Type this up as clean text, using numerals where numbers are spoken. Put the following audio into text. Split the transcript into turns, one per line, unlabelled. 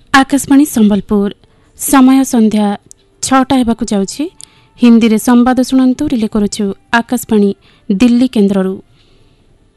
आकाशवाणी संबलपुर समय संध्या 6टा हेबाकु जाउछि। हिंदी रे संवाद सुनंतु रिले करूछु आकाशवाणी दिल्ली केन्द्ररू।